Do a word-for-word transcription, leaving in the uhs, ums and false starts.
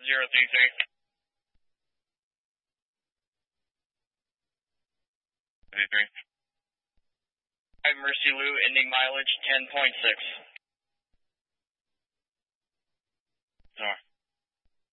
zero three three. Three three. Mercy Lou, ending mileage ten point six.